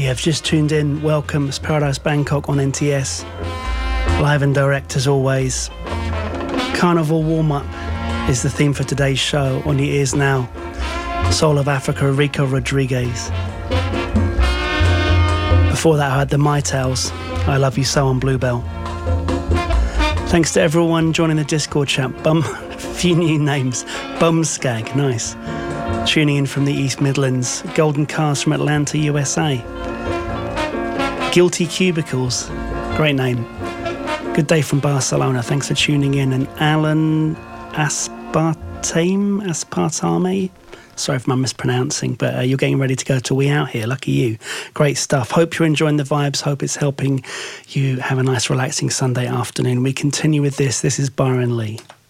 You have just tuned in. Welcome. It's Paradise Bangkok on NTS. Live and direct as always. Carnival Warm-Up is the theme for today's show. On your ears now. Soul of Africa, Rico Rodriguez. Before that I had the My Tales, I Love You So on Bluebell. Thanks to everyone joining the Discord chat. Few new names. Bumskag, nice. Tuning in from the East Midlands. Golden Cars from Atlanta, USA. Guilty Cubicles, great name. Good Day from Barcelona, thanks for tuning in. And Alan Aspartame, sorry if I'm mispronouncing, but you're getting ready to go to We Out Here, lucky you. Great stuff. Hope you're enjoying the vibes, hope it's helping you have a nice relaxing Sunday afternoon. We continue with this is Byron Lee.